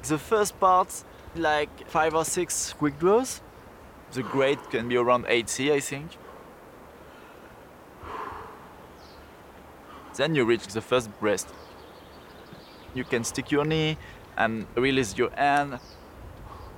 The first part, like 5 or 6 quick draws. The grade can be around 80, I think. Then you reach the first breath. You can stick your knee and release your hand